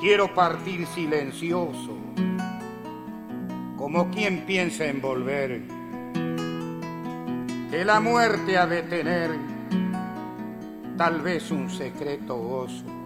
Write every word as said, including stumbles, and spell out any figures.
quiero partir silencioso, como quien piensa en volver, que la muerte ha de tener tal vez un secreto gozo.